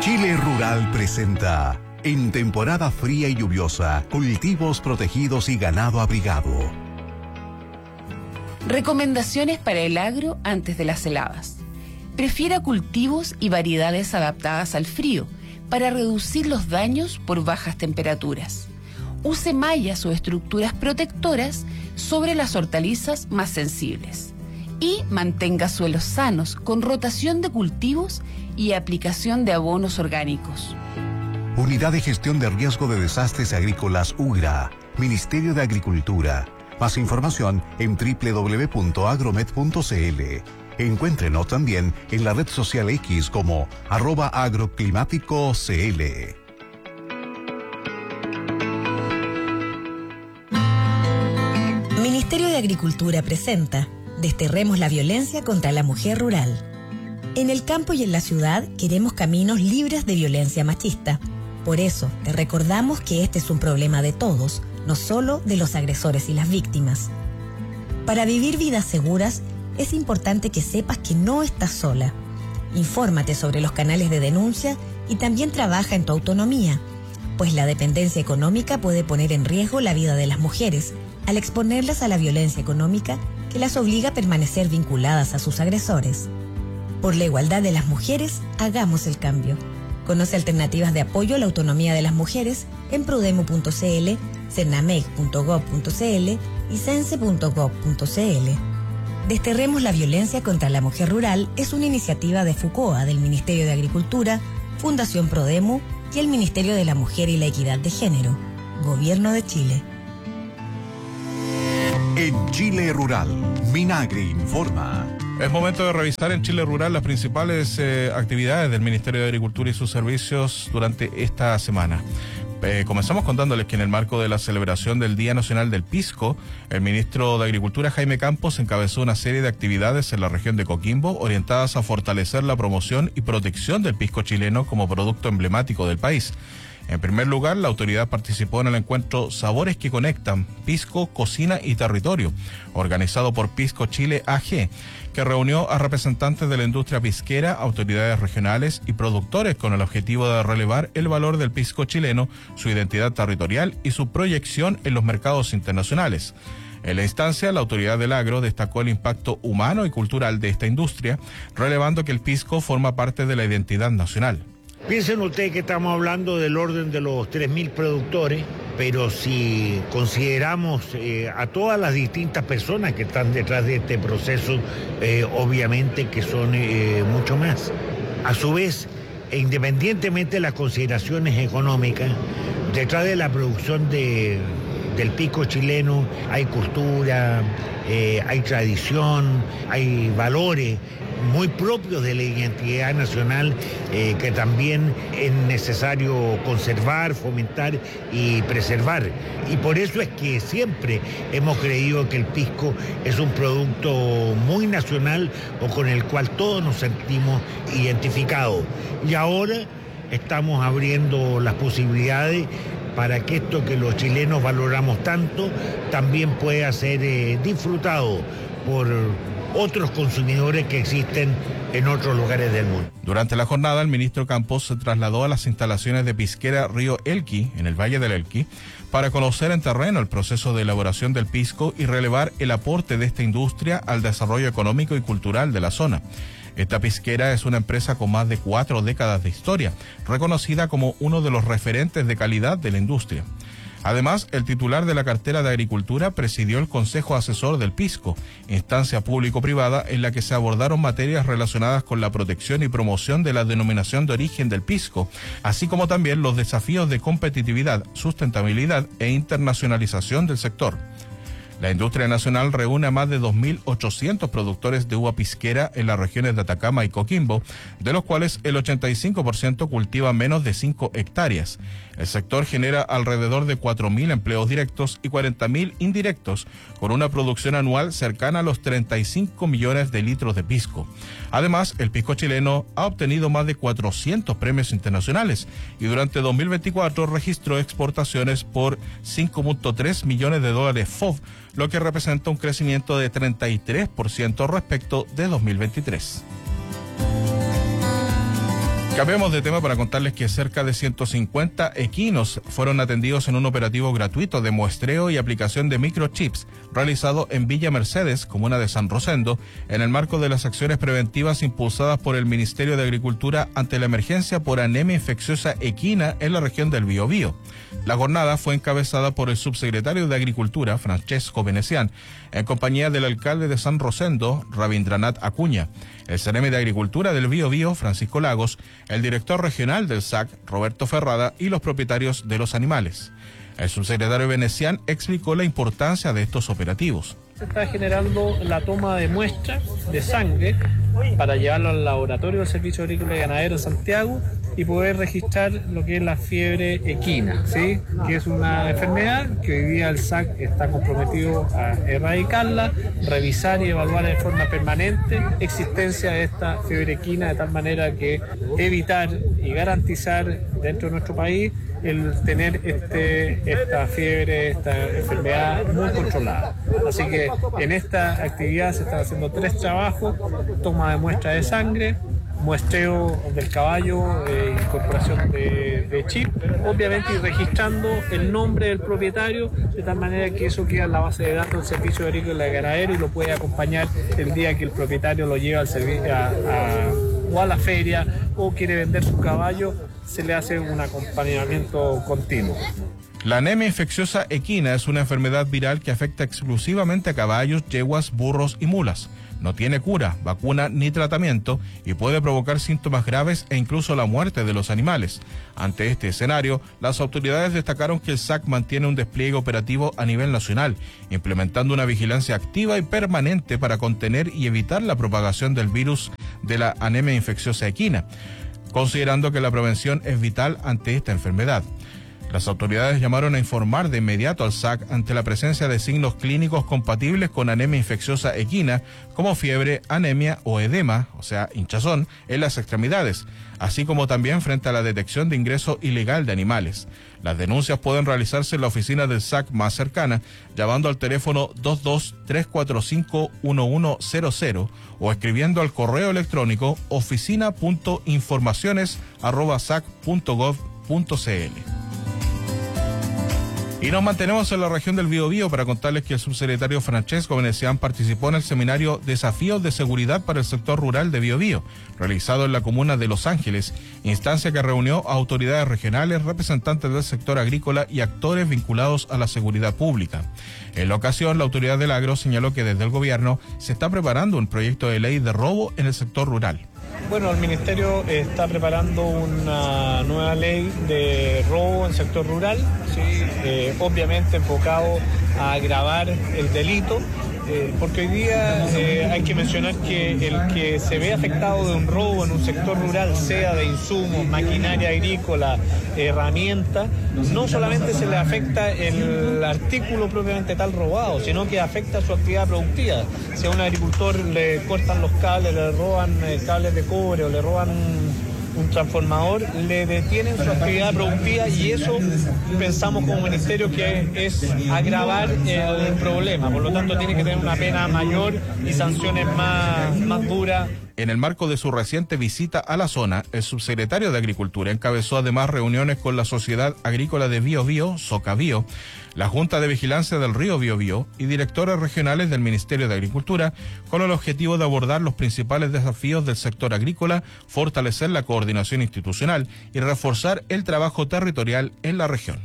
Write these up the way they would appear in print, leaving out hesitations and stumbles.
Chile Rural presenta, en temporada fría y lluviosa, cultivos protegidos y ganado abrigado. Recomendaciones para el agro antes de las heladas. Prefiera cultivos y variedades adaptadas al frío para reducir los daños por bajas temperaturas. Use mallas o estructuras protectoras sobre las hortalizas más sensibles. Y mantenga suelos sanos con rotación de cultivos y aplicación de abonos orgánicos. Unidad de Gestión de Riesgo de Desastres Agrícolas UGRA, Ministerio de Agricultura. Más información en www.agromet.cl. Encuéntrenos también en la red social X como @agroclimáticocl. Ministerio de Agricultura presenta Desterremos la violencia contra la mujer rural. En el campo y en la ciudad queremos caminos libres de violencia machista. Por eso, te recordamos que este es un problema de todos, no solo de los agresores y las víctimas. Para vivir vidas seguras, es importante que sepas que no estás sola. Infórmate sobre los canales de denuncia y también trabaja en tu autonomía, pues la dependencia económica puede poner en riesgo la vida de las mujeres al exponerlas a la violencia económica que las obliga a permanecer vinculadas a sus agresores. Por la igualdad de las mujeres, hagamos el cambio. Conoce alternativas de apoyo a la autonomía de las mujeres en prudemo.cl, cernameg.gov.cl y cense.gov.cl. Desterremos la violencia contra la mujer rural es una iniciativa de FUCOA, del Ministerio de Agricultura, Fundación Prodemo y el Ministerio de la Mujer y la Equidad de Género, Gobierno de Chile. En Chile Rural, Minagri informa. Es momento de revisar en Chile Rural las principales actividades del Ministerio de Agricultura y sus servicios durante esta semana. Comenzamos contándoles que en el marco de la celebración del Día Nacional del Pisco, el ministro de Agricultura, Jaime Campos, encabezó una serie de actividades en la región de Coquimbo orientadas a fortalecer la promoción y protección del pisco chileno como producto emblemático del país. En primer lugar, la autoridad participó en el encuentro Sabores que Conectan, Pisco, Cocina y Territorio, organizado por Pisco Chile AG, que reunió a representantes de la industria pisquera, autoridades regionales y productores con el objetivo de relevar el valor del pisco chileno, su identidad territorial y su proyección en los mercados internacionales. En la instancia, la autoridad del agro destacó el impacto humano y cultural de esta industria, relevando que el pisco forma parte de la identidad nacional. Piensen ustedes que estamos hablando del orden de los 3.000 productores, pero si consideramos a todas las distintas personas que están detrás de este proceso, obviamente que son mucho más. A su vez, e independientemente de las consideraciones económicas, detrás de la producción del pisco chileno hay cultura, hay tradición, hay valores muy propios de la identidad nacional que también es necesario conservar, fomentar y preservar. Y por eso es que siempre hemos creído que el pisco es un producto muy nacional o con el cual todos nos sentimos identificados. Y ahora estamos abriendo las posibilidades para que esto que los chilenos valoramos tanto también pueda ser disfrutado por otros consumidores que existen en otros lugares del mundo. Durante la jornada, el ministro Campos se trasladó a las instalaciones de Pisquera Río Elqui, en el Valle del Elqui, para conocer en terreno el proceso de elaboración del pisco y relevar el aporte de esta industria al desarrollo económico y cultural de la zona. Esta pisquera es una empresa con más de 4 décadas de historia, reconocida como uno de los referentes de calidad de la industria. Además, el titular de la cartera de Agricultura presidió el Consejo Asesor del Pisco, instancia público-privada en la que se abordaron materias relacionadas con la protección y promoción de la denominación de origen del pisco, así como también los desafíos de competitividad, sustentabilidad e internacionalización del sector. La industria nacional reúne a más de 2.800 productores de uva pisquera en las regiones de Atacama y Coquimbo, de los cuales el 85% cultiva menos de 5 hectáreas. El sector genera alrededor de 4.000 empleos directos y 40.000 indirectos, con una producción anual cercana a los 35 millones de litros de pisco. Además, el pisco chileno ha obtenido más de 400 premios internacionales y durante 2024 registró exportaciones por $5.3 millones FOB, lo que representa un crecimiento de 33% respecto de 2023. Cambiamos de tema para contarles que cerca de 150 equinos fueron atendidos en un operativo gratuito de muestreo y aplicación de microchips realizado en Villa Mercedes, comuna de San Rosendo, en el marco de las acciones preventivas impulsadas por el Ministerio de Agricultura ante la emergencia por anemia infecciosa equina en la región del Biobío. La jornada fue encabezada por el subsecretario de Agricultura, Francesco Venecián, en compañía del alcalde de San Rosendo, Rabindranath Acuña, el Ceremi de Agricultura del Biobío, Francisco Lagos, el director regional del SAC, Roberto Ferrada, y los propietarios de los animales. El subsecretario Venecián explicó la importancia de estos operativos. Se está generando la toma de muestras de sangre para llevarlo al laboratorio del Servicio Agrícola y Ganadero de Santiago y poder registrar lo que es la fiebre equina, ¿sí? Que es una enfermedad que hoy día el SAC está comprometido a erradicarla, revisar y evaluar de forma permanente existencia de esta fiebre equina, de tal manera que evitar y garantizar dentro de nuestro país el tener esta fiebre, esta enfermedad muy controlada. Así que en esta actividad se están haciendo 3 trabajos: toma de muestra de sangre, muestreo del caballo, incorporación de chip, obviamente, y registrando el nombre del propietario, de tal manera que eso queda en la base de datos del Servicio Agrícola y Ganadero y lo puede acompañar el día que el propietario lo lleva al servicio o a la feria o quiere vender su caballo, se le hace un acompañamiento continuo. La anemia infecciosa equina es una enfermedad viral que afecta exclusivamente a caballos, yeguas, burros y mulas. No tiene cura, vacuna ni tratamiento y puede provocar síntomas graves e incluso la muerte de los animales. Ante este escenario, las autoridades destacaron que el SAC mantiene un despliegue operativo a nivel nacional, implementando una vigilancia activa y permanente para contener y evitar la propagación del virus de la anemia infecciosa equina, considerando que la prevención es vital ante esta enfermedad. Las autoridades llamaron a informar de inmediato al SAC ante la presencia de signos clínicos compatibles con anemia infecciosa equina, como fiebre, anemia o edema, o sea, hinchazón, en las extremidades, así como también frente a la detección de ingreso ilegal de animales. Las denuncias pueden realizarse en la oficina del SAC más cercana, llamando al teléfono 22-345-1100 o escribiendo al correo electrónico oficina.informaciones@sac.gov.cl. Y nos mantenemos en la región del Biobío para contarles que el subsecretario Francesco Venecián participó en el seminario Desafíos de Seguridad para el Sector Rural de Biobío, realizado en la comuna de Los Ángeles, instancia que reunió a autoridades regionales, representantes del sector agrícola y actores vinculados a la seguridad pública. En la ocasión, la autoridad del agro señaló que desde el gobierno se está preparando un proyecto de ley de robo en el sector rural. Bueno, el Ministerio está preparando una nueva ley de robo en el sector rural, ¿sí? Obviamente enfocado a agravar el delito, porque hoy día hay que mencionar que el que se ve afectado de un robo en un sector rural, sea de insumos, maquinaria agrícola, herramientas, no solamente se le afecta el artículo propiamente tal robado, sino que afecta su actividad productiva. Si a un agricultor le cortan los cables, le roban cables de cobre o le roban un transformador, le detienen su actividad productiva y eso pensamos como ministerio que es agravar el problema. Por lo tanto, tiene que tener una pena mayor y sanciones más duras. En el marco de su reciente visita a la zona, el subsecretario de Agricultura encabezó además reuniones con la Sociedad Agrícola de Biobío, Socabío, la Junta de Vigilancia del Río Biobío y directores regionales del Ministerio de Agricultura, con el objetivo de abordar los principales desafíos del sector agrícola, fortalecer la coordinación institucional y reforzar el trabajo territorial en la región.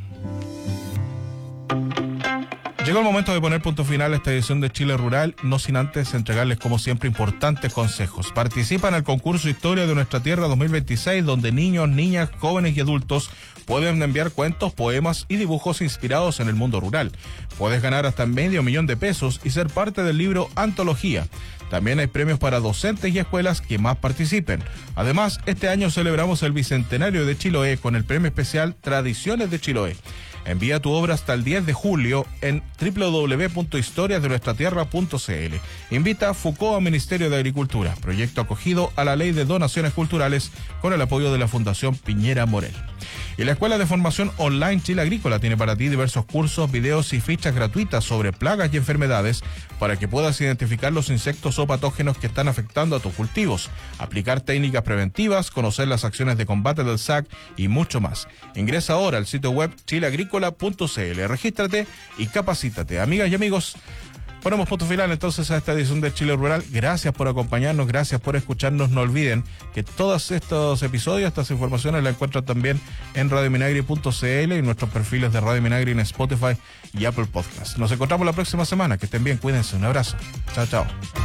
Llegó el momento de poner punto final a esta edición de Chile Rural, no sin antes entregarles como siempre importantes consejos. Participa en el concurso Historia de Nuestra Tierra 2026, donde niños, niñas, jóvenes y adultos pueden enviar cuentos, poemas y dibujos inspirados en el mundo rural. Puedes ganar hasta $500,000 y ser parte del libro Antología. También hay premios para docentes y escuelas que más participen. Además, este año celebramos el Bicentenario de Chiloé con el premio especial Tradiciones de Chiloé. Envía tu obra hasta el 10 de julio en www.historiasdenuestratierra.cl. Invita a FUCOA Ministerio de Agricultura, proyecto acogido a la Ley de Donaciones Culturales con el apoyo de la Fundación Piñera Morel. Y la Escuela de Formación Online Chile Agrícola tiene para ti diversos cursos, videos y fichas gratuitas sobre plagas y enfermedades para que puedas identificar los insectos o patógenos que están afectando a tus cultivos, aplicar técnicas preventivas, conocer las acciones de combate del SAC y mucho más. Ingresa ahora al sitio web chileagrícola.cl, regístrate y capacítate. Amigas y amigos, ponemos punto final entonces a esta edición de Chile Rural. Gracias por acompañarnos, gracias por escucharnos. No olviden que todos estos episodios, estas informaciones las encuentran también en radiominagri.cl y nuestros perfiles de Radio Minagri en Spotify y Apple Podcasts. Nos encontramos la próxima semana. Que estén bien, cuídense. Un abrazo. Chao, chao.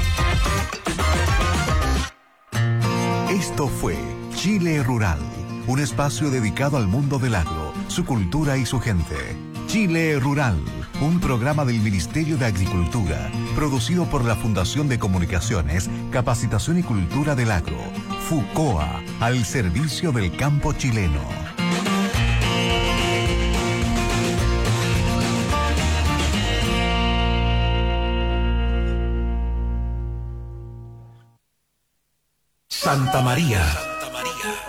Esto fue Chile Rural, un espacio dedicado al mundo del agro, su cultura y su gente. Chile Rural, un programa del Ministerio de Agricultura, producido por la Fundación de Comunicaciones, Capacitación y Cultura del Agro, FUCOA, al servicio del campo chileno. Santa María,